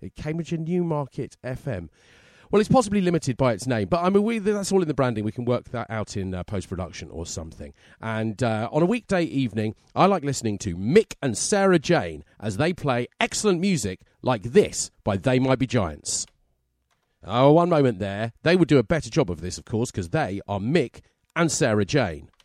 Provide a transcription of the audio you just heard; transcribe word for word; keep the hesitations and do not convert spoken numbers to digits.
Cambridge and Newmarket F M. Well, it's possibly limited by its name, but I mean, we, that's all in the branding. We can work that out in uh, post-production or something. And uh, on a weekday evening, I like listening to Mick and Sarah Jane as they play excellent music like this by They Might Be Giants. Oh, one moment there. They would do a better job of this, of course, because they are Mick and Sarah Jane.